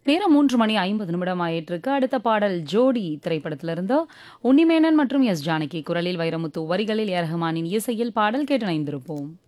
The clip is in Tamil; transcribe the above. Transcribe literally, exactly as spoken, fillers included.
நேரம் மூன்று மணி ஐம்பது நிமிடம் ஆயிட்டிருக்கு. அடுத்த பாடல் ஜோடி திரைப்படத்திலிருந்து உன்னிமேனன் மற்றும் எஸ். ஜானகி குரலில் வைரமுத்து வரிகளில் ஏ ஆர் ரஹ்மானின் இசையில் பாடல் கேட்டு இணைந்திருப்போம்.